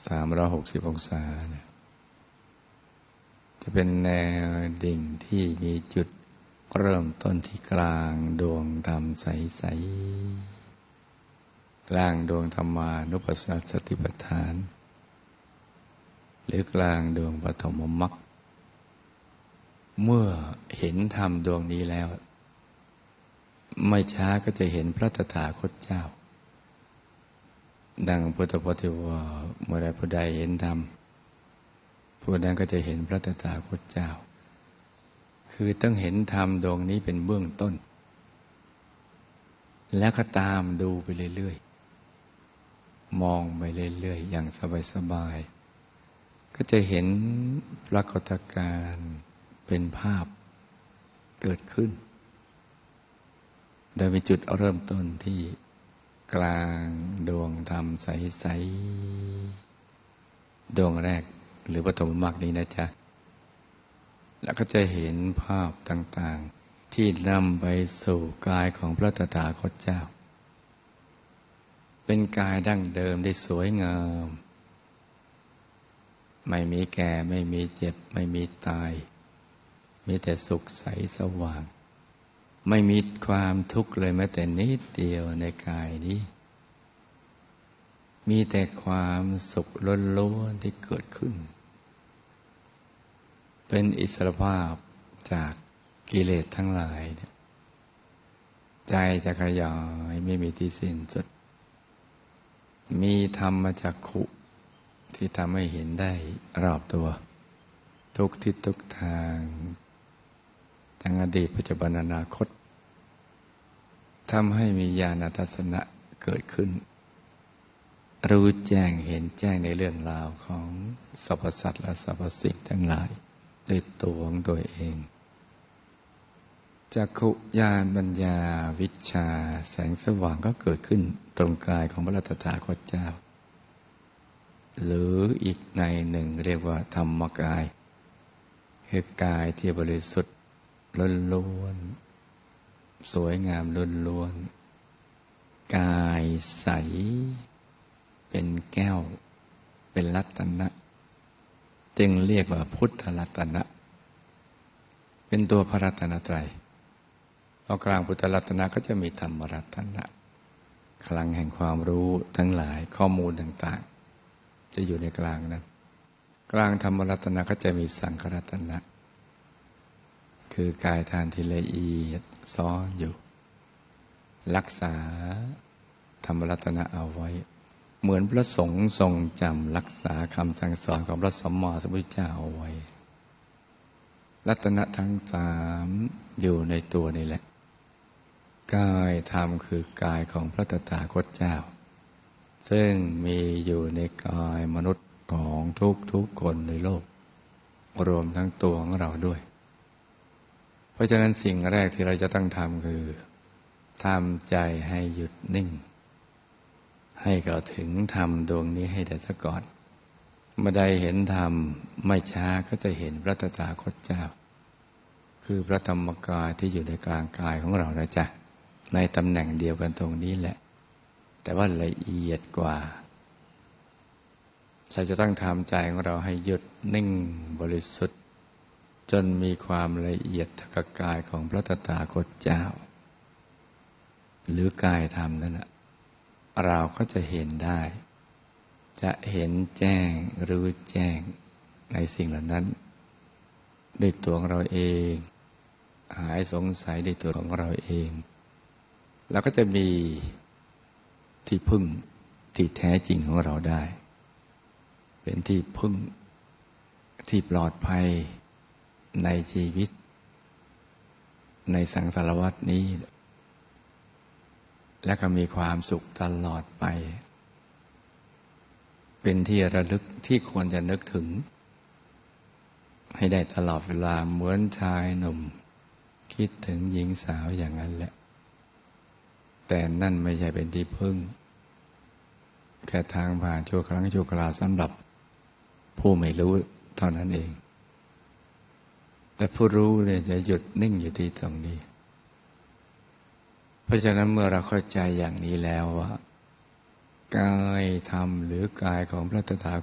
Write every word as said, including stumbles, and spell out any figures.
สามร้อยหกสิบองศาเนี่ยจะเป็นแนวดิ่งที่มีจุดเริ่มต้นที่กลางดวงธรรมใสๆกลางดวงธรรมานุปัสสนสติปัฏฐานหรือกลางดวงปฐมมรรคเมื่อเห็นธรรมดวงนี้แล้วไม่ช้าก็จะเห็นพระตถาคตเจ้าดังพุทธพจน์ที่ว่าเมื่อใดผู้ใดเห็นธรรมผู้นั้นก็จะเห็นพระตถาคตเจ้าคือต้องเห็นธรรมดวงนี้เป็นเบื้องต้นแล้วก็ตามดูไปเรื่อยๆมองไปเรื่อยๆอย่างสบายๆก็จะเห็นปรากฏการณ์เป็นภาพเกิดขึ้นโดยมีจุดเริ่มต้นที่กลางดวงธรรมใสๆดวงแรกหรือปฐมมรรคนี้นะจ๊ะแล้วก็จะเห็นภาพต่างๆที่นำไปสู่กายของพระตถาคตเจ้าเป็นกายดั้งเดิมที่สวยงามไม่มีแก่ไม่มีเจ็บไม่มีตายมีแต่สุขใสสว่างไม่มีความทุกข์เลยแม้แต่นิดเดียวในกายนี้มีแต่ความสุขล้วนๆที่เกิดขึ้นเป็นอิสรภาพจากกิเลสทั้งหลายใจจะขยายไม่มีที่สิ้นสุดมีธรรมจักขุที่ทำให้เห็นได้รอบตัวทุกทิศทุกทางทั้งอดีตปัจจุบันอนาคตทำให้มีญาณทัศนะเกิดขึ้นรู้แจ้งเห็นแจ้งในเรื่องราวของสรรพสัตว์และสรรพสิ่งทั้งหลายด้วยตัวของตัวเองจักขุญาณปัญญาวิชชาแสงสว่างก็เกิดขึ้นตรงกายของพระตถาคตเจ้าหรืออีกในหนึ่งเรียกว่าธรรมกายคือกายที่บริสุทธิ์ล้วนๆสวยงามล้วนๆกายใสเป็นแก้วเป็นรัตนะจึงเรียกว่าพุทธรัตนะเป็นตัวพระรัตนตรัยพอกลางพุทธรัตนะก็จะมีธรรมรัตนะคลังแห่งความรู้ทั้งหลายข้อมูลต่างๆจะอยู่ในกลางนั้นกลางธรรมรัตนะก็จะมีสังฆรัตนะคือกายธาตุที่ละเอียดซ้อนอยู่รักษาธรรมรัตนะเอาไว้เหมือนพระสงฆ์ทรงจำรักษาคำสั่งสอนของพระสัมมาสัมพุทธเจ้าเอาไว้รัตนะทั้งสามอยู่ในตัวนี่แหละกายธรรมคือกายของพระตถาคตเจ้าซึ่งมีอยู่ในกายมนุษย์ของทุกๆคนในโลกรวมทั้งตัวของเราด้วยเพราะฉะนั้นสิ่งแรกที่เราจะต้องทำคือทำใจให้หยุดนิ่งให้เข้าถึงธรรมดวงนี้ให้ได้ซะก่อนเมื่อใดเห็นธรรมไม่ช้าก็จะเห็นพระตถาคตเจ้าคือพระธรรมกายที่อยู่ในกลางกายของเรานะจ๊ะในตำแหน่งเดียวกันตรงนี้แหละแต่ว่าละเอียดกว่าเราจะต้องทำใจของเราให้หยุดนิ่งบริสุทธิ์จนมีความละเอียดทักกายของพระตถาคตเจ้าหรือกายธรรมนั่นแหละเราก็จะเห็นได้จะเห็นแจ้งรู้แจ้งในสิ่งเหล่านั้นด้วยตัวของเราเองหายสงสัยด้วยตัวของเราเองแล้วก็จะมีที่พึ่งที่แท้จริงของเราได้เป็นที่พึ่งที่ปลอดภัยในชีวิตในสังสารวัฏนี้และก็มีความสุขตลอดไปเป็นที่ระลึกที่ควรจะนึกถึงให้ได้ตลอดเวลาเหมือนชายหนุ่มคิดถึงหญิงสาวอย่างนั้นแหละแต่นั่นไม่ใช่เป็นที่พึ่งแค่ทางผ่านชั่วครั้งชั่วคราวสำหรับผู้ไม่รู้เท่านั้นเองแต่ผู้รู้เนี่ยจะหยุดนิ่งอยู่ที่ตรงนี้เพราะฉะนั้นเมื่อเราเข้าใจอย่างนี้แล้วว่ากายธรรมหรือกายของพระตถา